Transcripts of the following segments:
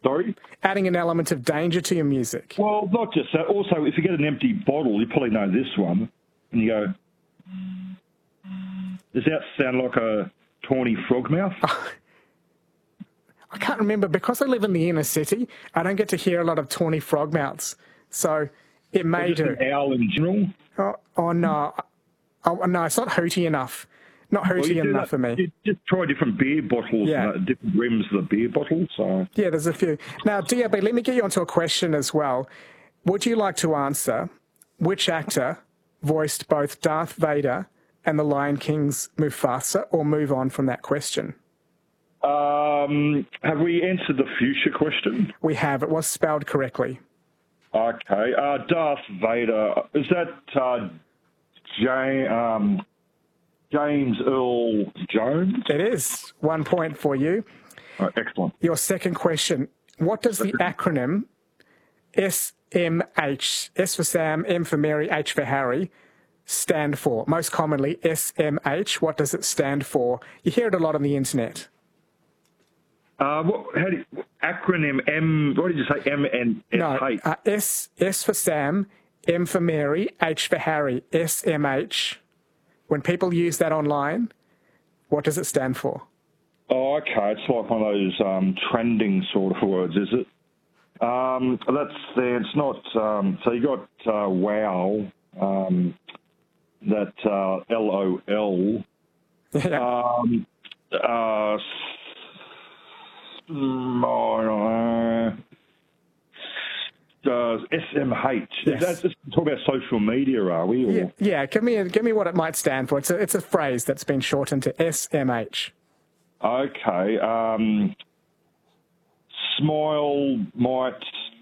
Sorry? Adding an element of danger to your music. Well, not just that. Also, if you get an empty bottle, you probably know this one, and you go, does that sound like a tawny frogmouth? I can't remember. Because I live in the inner city, I don't get to hear a lot of tawny frogmouths. So it may Or just do. an owl in general? No. Oh, no, it's not hooty enough. Not hooty enough for me. You just try different beer bottles, different rims of the beer bottle. So yeah, there's a few. Now, DRB, let me get you onto a question as well. Would you like to answer which actor voiced both Darth Vader and the Lion King's Mufasa, or move on from that question? Have we answered the fuchsia question? We have. It was spelled correctly. Okay. Darth Vader. Is that James Earl Jones? It is. 1 point for you. Oh, excellent. Your second question. What does the acronym SMH, S for Sam, M for Mary, H for Harry, stand for? Most commonly, SMH. What does it stand for? You hear it a lot on the internet. Acronym M, what did you say? M and S? No, S for Sam, M for Mary, H for Harry, SMH. When people use that online, what does it stand for? Oh, okay. It's like one of those trending sort of words, is it? It's not. So you got wow, that LOL. Yeah. SMH. Yes. That's just talk about social media, are we? Or? Yeah. Give me what it might stand for. It's a phrase that's been shortened to SMH. Okay. Smile might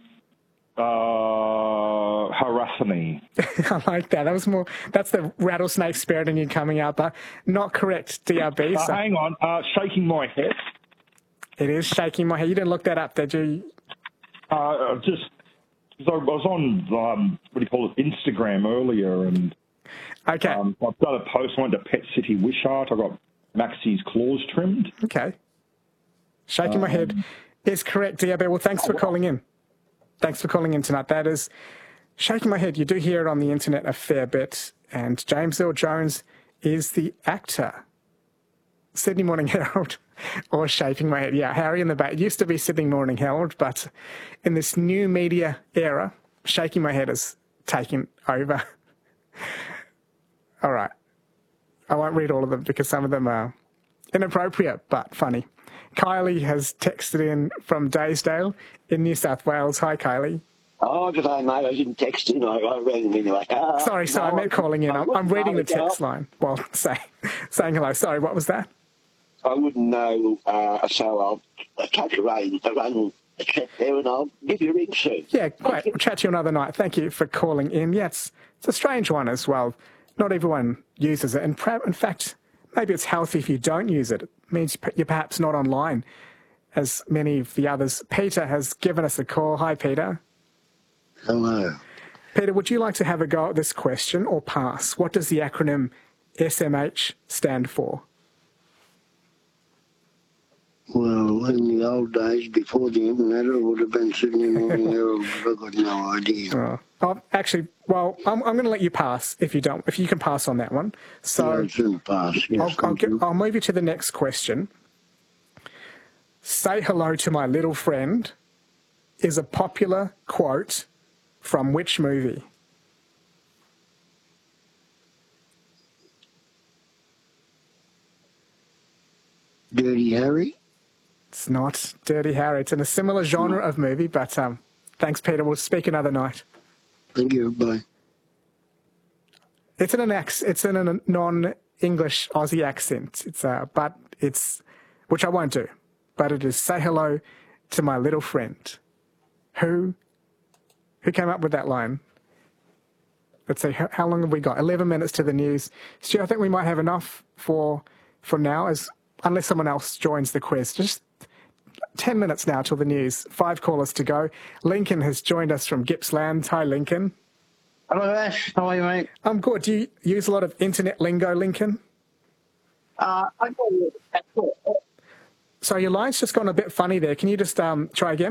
harass me. I like that. That's the rattlesnake spirit in you coming out, but not correct, DRB. Hang on. Shaking my head. It is shaking my head. You didn't look that up, did you? Just because I was on, what do you call it, Instagram earlier, and okay. I've got a post. I went to Pet City Wishart. I got Maxie's claws trimmed. Okay. Shaking my head is correct, DRB. Well, thanks for calling in. Thanks for calling in tonight. That is shaking my head. You do hear it on the internet a fair bit. And James Earl Jones is the actor. Sydney Morning Herald or shaking my head. Yeah, Harry in the back. It used to be Sydney Morning Herald, but in this new media era, shaking my head is taking over. All right. I won't read all of them because some of them are inappropriate but funny. Kylie has texted in from Daysdale in New South Wales. Hi, Kylie. Oh, good day, mate. I didn't text in. I rang them anyway. Sorry, I meant calling in. I'm reading the text line while saying hello. Sorry, what was that? I wouldn't know, so I'll catch a run a trip there and I'll give you a ring soon. Yeah, great. We'll chat to you another night. Thank you for calling in. Yeah, it's a strange one as well. Not everyone uses it. And in fact, maybe it's healthy if you don't use it. It means you're perhaps not online as many of the others. Peter has given us a call. Hi, Peter. Hello. Peter, would you like to have a go at this question or pass? What does the acronym SMH stand for? Well, in the old days, before the internet, it would have been Sydney Morning Herald, but I've got no idea. Actually, well, I'm going to let you pass if you can pass on that one. So yeah, pass. Yes, I'll move you to the next question. Say hello to my little friend is a popular quote from which movie? Dirty Harry? It's not Dirty Harry. It's in a similar genre of movie, but thanks, Peter. We'll speak another night. Thank you. Bye. It's in a non-English Aussie accent. Which I won't do, but it is say hello to my little friend. Who came up with that line? Let's see. How long have we got? 11 minutes to the news. Stu, I think we might have enough for now, unless someone else joins the quiz. Just 10 minutes now till the news. 5 callers to go. Lincoln has joined us from Gippsland. Hi, Lincoln. Hello, Ash. How are you, mate? I'm good. Do you use a lot of internet lingo, Lincoln? I do. So your line's just gone a bit funny there. Can you just try again?